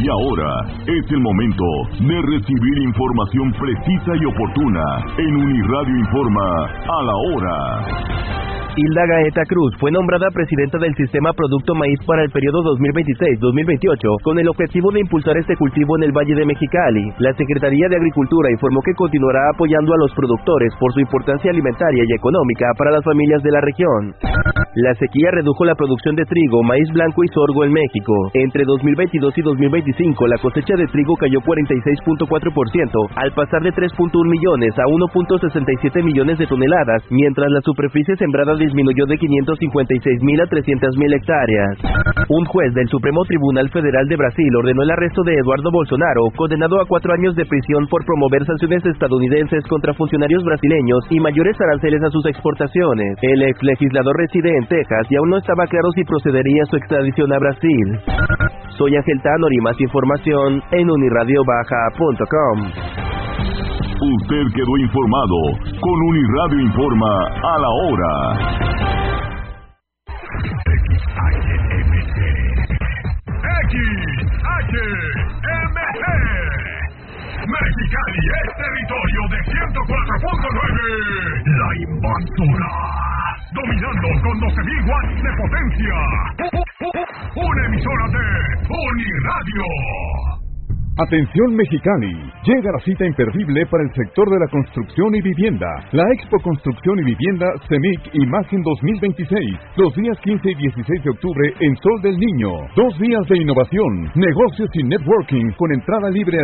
Y ahora es el momento de recibir información precisa y oportuna en Uniradio Informa a la hora. Hilda Gaeta Cruz fue nombrada presidenta del Sistema Producto Maíz para el periodo 2026-2028, con el objetivo de impulsar este cultivo en el Valle de Mexicali. La Secretaría de Agricultura informó que continuará apoyando a los productores por su importancia alimentaria y económica para las familias de la región. La sequía redujo la producción de trigo, maíz blanco y sorgo en México. Entre 2022 y 2025, la cosecha de trigo cayó 46.4%, al pasar de 3.1 millones a 1.67 millones de toneladas, mientras la superficie sembrada disminuyó de 556.000 a 300.000 hectáreas. Un juez del Supremo Tribunal Federal de Brasil ordenó el arresto de Eduardo Bolsonaro, condenado a 4 años de prisión por promover sanciones estadounidenses contra funcionarios brasileños y mayores aranceles a sus exportaciones. El ex legislador reside en Texas y aún no estaba claro si procedería su extradición a Brasil. Soy Ángel Tanor y más información en unirradiobaja.com. Usted quedó informado con Uniradio Informa a la hora. XHMG. Mexicali es territorio de 104.9. La Invasora. Dominando con 12.000 watts de potencia. Una emisora de Uniradio. Atención Mexicali, llega la cita imperdible para el sector de la construcción y vivienda. La Expo Construcción y Vivienda CEMIC Imagen 2026, los días 15 y 16 de octubre en Sol del Niño. 2 días de innovación, negocios y networking con entrada libre